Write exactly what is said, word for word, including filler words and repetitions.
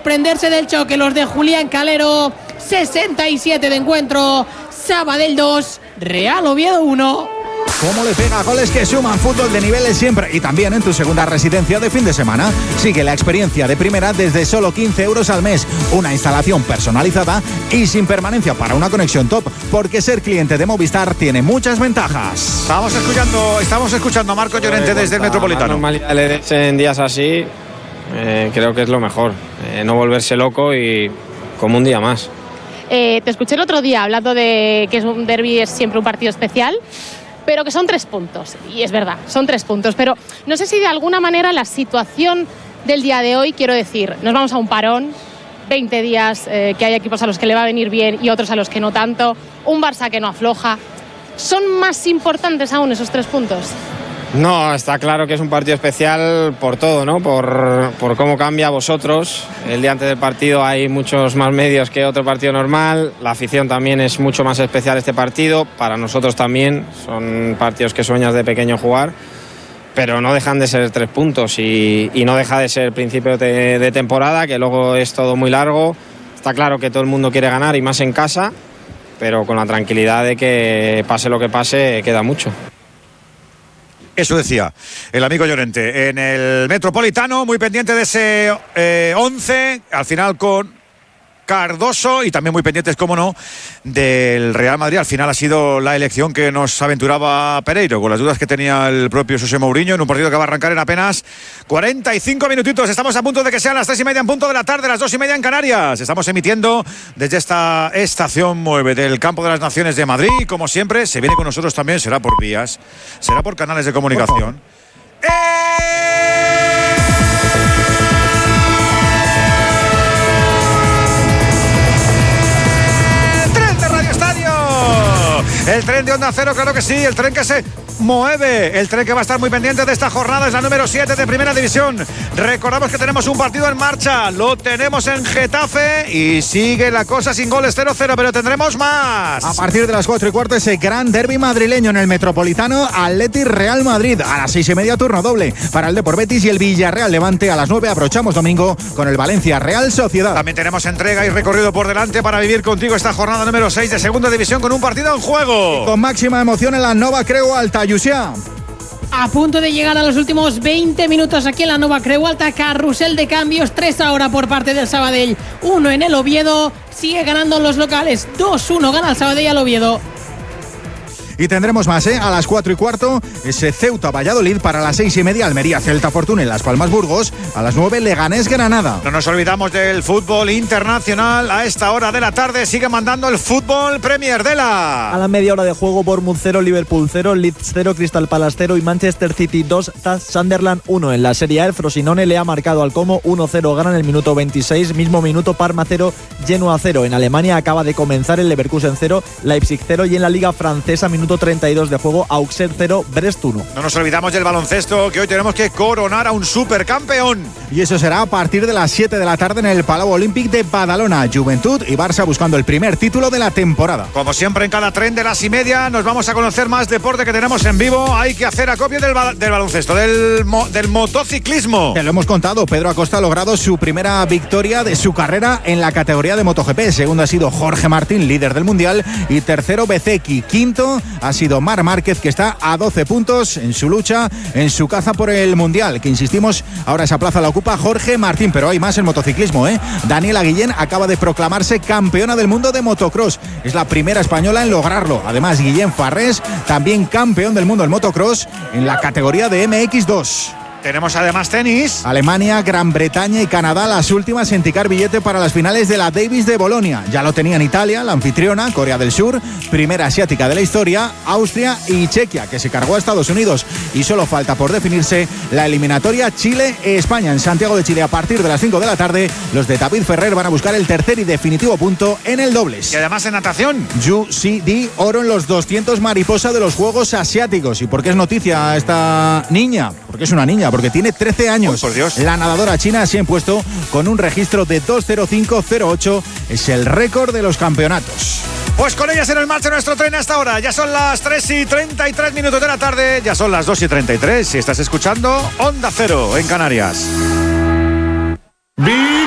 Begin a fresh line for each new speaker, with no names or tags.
desprenderse del choque los de Julián Calero. sesenta y siete de encuentro. Sabadell dos, Real Oviedo uno.
¿Cómo le pega goles que suman? Fútbol de niveles siempre y también en tu segunda residencia de fin de semana. Sigue la experiencia de primera desde solo quince euros al mes. Una instalación personalizada y sin permanencia para una conexión top, porque ser cliente de Movistar tiene muchas ventajas.
Estamos escuchando, estamos escuchando a Marco Llorente desde el Metropolitano.
Normalidad le des en días así, eh, creo que es lo mejor. Eh, no volverse loco y como un día más.
Eh, te escuché el otro día hablando de que es un derbi, es siempre un partido especial, pero que son tres puntos, y es verdad, son tres puntos, pero no sé si de alguna manera la situación del día de hoy, quiero decir, nos vamos a un parón, veinte días, eh, que hay equipos a los que le va a venir bien y otros a los que no tanto, un Barça que no afloja, ¿son más importantes aún esos tres puntos?
No, está claro que es un partido especial por todo, ¿no? Por, por cómo cambia a vosotros. El día antes del partido hay muchos más medios que otro partido normal. La afición también es mucho más especial este partido. Para nosotros también. Son partidos que sueñas de pequeño jugar. Pero no dejan de ser tres puntos y, y no deja de ser principio de, de temporada, que luego es todo muy largo. Está claro que todo el mundo quiere ganar y más en casa, pero con la tranquilidad de que pase lo que pase, queda mucho.
Eso decía el amigo Llorente en el Metropolitano, muy pendiente de ese eh, once, al final con Cardoso y también muy pendientes, como no, del Real Madrid. Al final ha sido la elección que nos aventuraba Pereiro, con las dudas que tenía el propio José Mourinho, en un partido que va a arrancar en apenas cuarenta y cinco minutitos. Estamos a punto de que sean las tres y media en punto de la tarde, las dos y media en Canarias. Estamos emitiendo desde esta estación nueve del Campo de las Naciones de Madrid. Y como siempre, se viene con nosotros también, será por vías, será por canales de comunicación. ¡Eh! El tren de Onda Cero, claro que sí, el tren que se mueve, el tren que va a estar muy pendiente de esta jornada, es la número siete de Primera División. Recordamos que tenemos un partido en marcha, lo tenemos en Getafe y sigue la cosa sin goles, cero cero, pero tendremos más.
A partir de las cuatro y cuarto, ese gran derbi madrileño en el Metropolitano, Atleti Real Madrid. A las seis y media, turno doble para el Depor Betis y el Villarreal Levante. A las nueve abrochamos domingo con el Valencia Real Sociedad.
También tenemos entrega y recorrido por delante para vivir contigo esta jornada número seis de Segunda División con un partido en juego.
Y con máxima emoción en la Nova Creu Alta, Yusia.
A punto de llegar a los últimos veinte minutos aquí en la Nova Creu Alta, carrusel de cambios, tres ahora por parte del Sabadell, uno en el Oviedo, sigue ganando los locales, dos uno gana el Sabadell al Oviedo.
Y tendremos más, ¿eh? A las cuatro y cuarto, ese Ceuta Valladolid. Para las seis y media, Almería Celta Fortuna en Las Palmas Burgos. A las nueve, Leganés Granada.
No nos olvidamos del fútbol internacional. A esta hora de la tarde sigue mandando el fútbol Premier de la.
A la media hora de juego, Bournemouth cero, Liverpool cero, Leeds cero, Crystal Palace cero y Manchester City dos, Taz Sunderland uno. En la Serie A, el Frosinone le ha marcado al Como uno cero. Gana en el minuto veintiséis, mismo minuto Parma cero, Genoa cero. En Alemania acaba de comenzar el Leverkusen cero, Leipzig cero y en la Liga Francesa, minuto treinta y dos de juego, Auxerre cero, Brest uno.
No nos olvidamos del baloncesto, que hoy tenemos que coronar a un supercampeón.
Y eso será a partir de las siete de la tarde en el Palau Olímpic de Badalona. Juventud y Barça buscando el primer título de la temporada.
Como siempre en cada tren de las y media nos vamos a conocer más deporte que tenemos en vivo. Hay que hacer acopio del, ba- del baloncesto, del, mo- del motociclismo.
Te lo hemos contado, Pedro Acosta ha logrado su primera victoria de su carrera en la categoría de MotoGP. Segundo ha sido Jorge Martín, líder del Mundial, y tercero Bezzecchi. Quinto ha sido Marc Márquez, que está a doce puntos en su lucha, en su caza por el Mundial, que insistimos, ahora esa plaza la ocupa Jorge Martín, pero hay más en motociclismo, ¿eh? Daniela Guillén acaba de proclamarse campeona del mundo de motocross, es la primera española en lograrlo. Además, Guillén Farrés, también campeón del mundo del motocross en la categoría de eme equis dos.
Tenemos además tenis.
Alemania, Gran Bretaña y Canadá, las últimas en ticar billete para las finales de la Davis de Bolonia. Ya lo tenían Italia, la anfitriona, Corea del Sur, primera asiática de la historia, Austria y Chequia, que se cargó a Estados Unidos. Y solo falta por definirse la eliminatoria Chile-España en Santiago de Chile. A partir de las cinco de la tarde, los de David Ferrer van a buscar el tercer y definitivo punto en el dobles.
Y además en natación,
Yu Si Di, oro en los doscientos mariposa de los Juegos Asiáticos. ¿Y por qué es noticia esta niña? Porque es una niña, porque tiene trece años.
Oh, por Dios.
La nadadora china se ha impuesto con un registro de dos cero cinco cero ocho. Es el récord de los campeonatos.
Pues con ellas en el marcha nuestro tren hasta ahora. Ya son las tres y treinta y tres minutos de la tarde. Ya son las dos y treinta y tres. Si estás escuchando Onda Cero en Canarias. ¡Viva!